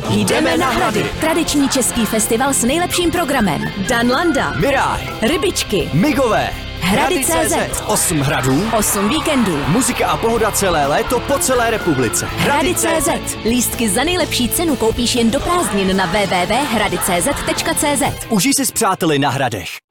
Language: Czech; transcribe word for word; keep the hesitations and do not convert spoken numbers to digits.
Jdeme na Hrady. Tradiční český festival s nejlepším programem. Dan Landa, Miráj, Rybičky, Migové, Hrady tečka cé zet, osm hradů, osm víkendů, muzika a pohoda celé léto po celé republice. Hrady tečka cé zet. Lístky za nejlepší cenu koupíš jen do prázdnin na w w w tečka hrady tečka cé zet tečka cé zet. Užij si s přáteli na Hradech.